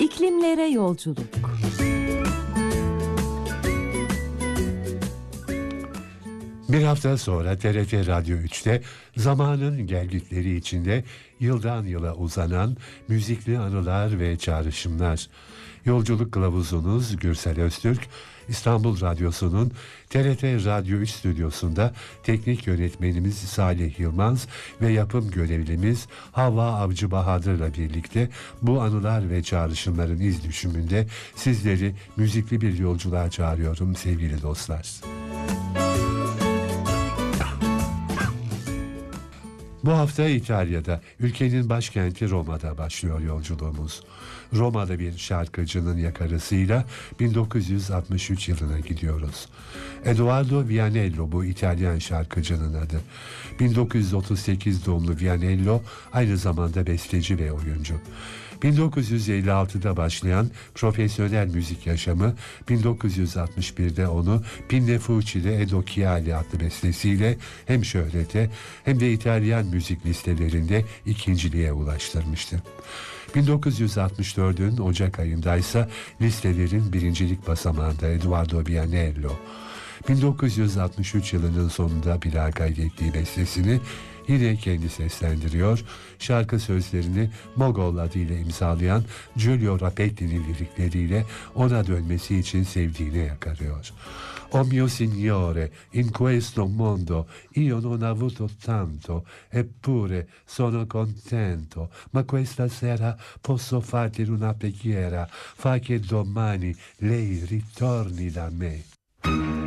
İklimlere yolculuk. Bir hafta sonra TRT Radyo 3'te zamanın gelgitleri içinde yıldan yıla uzanan müzikli anılar ve çağrışımlar. Yolculuk kılavuzunuz Gürsel Öztürk, İstanbul Radyosu'nun TRT Radyo 3 stüdyosunda teknik yönetmenimiz Salih Yılmaz ve yapım görevlimiz Havva Avcı Bahadır'la birlikte bu anılar ve çağrışımların iz düşümünde sizleri müzikli bir yolculuğa çağırıyorum sevgili dostlar. Bu hafta İtalya'da, ülkenin başkenti Roma'da başlıyor yolculuğumuz. Romalı bir şarkıcının yakarısıyla 1963 yılına gidiyoruz. Edoardo Vianello bu İtalyan şarkıcının adı. 1938 doğumlu Vianello aynı zamanda besteci ve oyuncu. 1956'da başlayan profesyonel müzik yaşamı 1961'de onu Pinne Fucile ed Occhiali adlı bestesiyle hem şöhrete hem de İtalyan müzik listelerinde ikinciliğe ulaştırmıştı. 1964'ün Ocak ayındaysa listelerin birincilik basamağında Edoardo Vianello. 1963 yılının sonunda bir kaydettiği bestesini yine kendi seslendiriyor, şarkı sözlerini Mogol adıyla imzalayan Giulio Rapetti'nin lirikleriyle ona dönmesi için sevdiğine yakarıyor. O mio signore, in questo mondo io non ho avuto tanto, eppure sono contento, ma questa sera posso farti una preghiera, fa che domani lei ritorni da me.